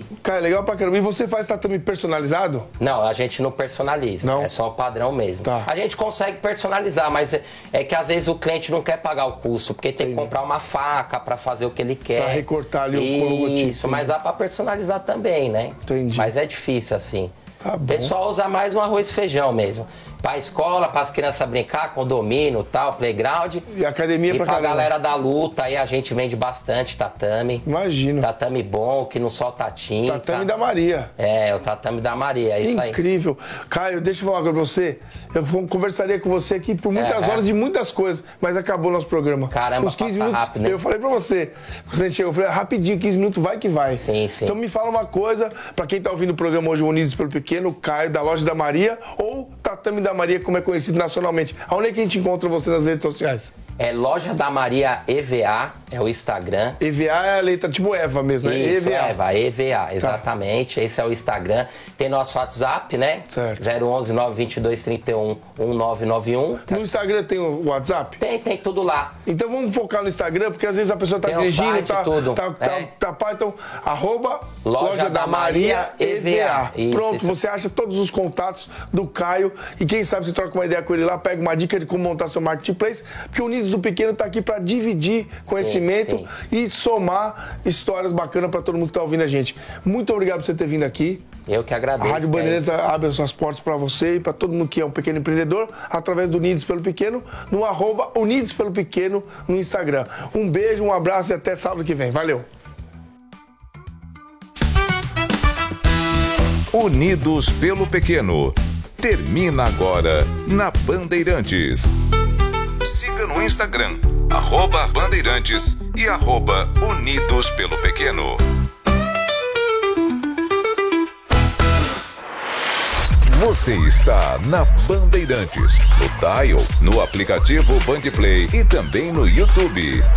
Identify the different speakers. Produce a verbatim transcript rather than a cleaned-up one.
Speaker 1: Cara, legal pra caramba. E você faz tatame personalizado?
Speaker 2: Não, a gente não personaliza.
Speaker 1: Não?
Speaker 2: É só o padrão mesmo.
Speaker 1: Tá.
Speaker 2: A gente consegue personalizar, mas é, é que às vezes o cliente não quer pagar o custo, porque tem Entendi. que comprar uma faca pra fazer o que ele quer.
Speaker 1: Pra recortar ali o logotipo.
Speaker 2: Isso, mas dá pra personalizar também, né?
Speaker 1: Entendi.
Speaker 2: Mas é difícil assim.
Speaker 1: Tá bom.
Speaker 2: O pessoal usa mais um arroz e feijão mesmo. Pra escola, para as crianças brincar, condomínio, tal, playground.
Speaker 1: E academia
Speaker 2: e
Speaker 1: pra
Speaker 2: pra
Speaker 1: caramba.
Speaker 2: galera da luta, aí a gente vende bastante tatame.
Speaker 1: Imagino.
Speaker 2: Tatame bom, que não solta tinta.
Speaker 1: Tatame da Maria.
Speaker 2: É, o tatame da Maria, é isso aí.
Speaker 1: Incrível. Caio, deixa eu falar agora pra você. Eu conversaria com você aqui por muitas
Speaker 2: É,
Speaker 1: horas
Speaker 2: é.
Speaker 1: de muitas coisas, mas acabou o nosso programa.
Speaker 2: Caramba,
Speaker 1: Uns quinze
Speaker 2: passa
Speaker 1: minutos.
Speaker 2: rápido, né?
Speaker 1: Eu falei pra você. Quando a gente chegou, eu falei, rapidinho, quinze minutos, vai que vai.
Speaker 2: Sim, sim.
Speaker 1: Então me fala uma coisa, pra quem tá ouvindo o programa hoje, Unidos pelo Pequeno, Caio, da Loja da Maria, ou Tatame da Maria, como é conhecido nacionalmente. Aonde é que a gente encontra você nas redes sociais?
Speaker 2: É Loja da Maria E V A, é o Instagram.
Speaker 1: E V A é a letra tipo Eva mesmo, né?
Speaker 2: Isso,
Speaker 1: E V A.
Speaker 2: Eva, E V A, exatamente. Tá. Esse é o Instagram. Tem nosso WhatsApp, né?
Speaker 1: Certo.
Speaker 2: zero onze, nove dois dois, trinta e um, dezenove noventa e um.
Speaker 1: No Instagram tem o WhatsApp?
Speaker 2: Tem, tem tudo lá.
Speaker 1: Então vamos focar no Instagram, porque às vezes a pessoa tá
Speaker 2: Tem um
Speaker 1: dirigindo,
Speaker 2: site,
Speaker 1: tá,
Speaker 2: tudo.
Speaker 1: tá, tá,
Speaker 2: É.
Speaker 1: tá, pá, então, arroba
Speaker 2: Loja
Speaker 1: Loja da
Speaker 2: da
Speaker 1: Maria
Speaker 2: Maria
Speaker 1: E V A.
Speaker 2: Isso,
Speaker 1: Pronto,
Speaker 2: isso.
Speaker 1: você acha todos os contatos do Caio e quem sabe você troca uma ideia com ele lá, pega uma dica de como montar seu marketplace, porque o Unidos do Pequeno tá aqui para dividir conhecimento
Speaker 2: sim.
Speaker 1: e somar histórias bacanas para todo mundo que tá ouvindo a gente. Muito obrigado por você ter vindo aqui.
Speaker 2: Eu que agradeço.
Speaker 1: A Rádio
Speaker 2: que é
Speaker 1: Bandeirantes
Speaker 2: isso.
Speaker 1: abre as suas portas para você e para todo mundo que é um pequeno empreendedor, através do Unidos pelo Pequeno, no arroba Unidos pelo Pequeno no Instagram. Um beijo, um abraço e até sábado que vem. Valeu!
Speaker 3: Unidos pelo Pequeno. Termina agora na Bandeirantes. Siga no Instagram, arroba Bandeirantes e arroba Unidos pelo Pequeno. Você está na Bandeirantes, no Dial, no aplicativo Bandplay e também no YouTube.